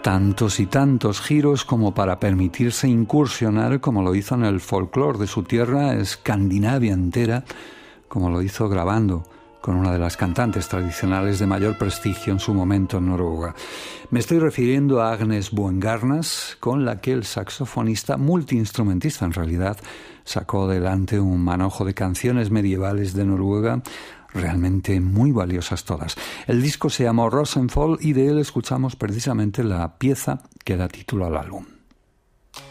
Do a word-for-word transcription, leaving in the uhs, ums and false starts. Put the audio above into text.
tantos y tantos giros como para permitirse incursionar, como lo hizo en el folclore de su tierra, Escandinavia entera, como lo hizo grabando con una de las cantantes tradicionales de mayor prestigio en su momento en Noruega. Me estoy refiriendo a Agnes Buengarnas, con la que el saxofonista, multiinstrumentista en realidad, sacó adelante un manojo de canciones medievales de Noruega, realmente muy valiosas todas. El disco se llamó Rosenfold y de él escuchamos precisamente la pieza que da título al álbum.